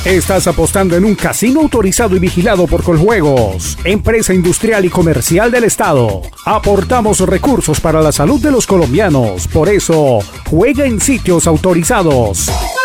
Estás apostando en un casino autorizado y vigilado por Coljuegos, empresa industrial y comercial del Estado. Aportamos recursos para la salud de los colombianos. Por eso, juega en sitios autorizados.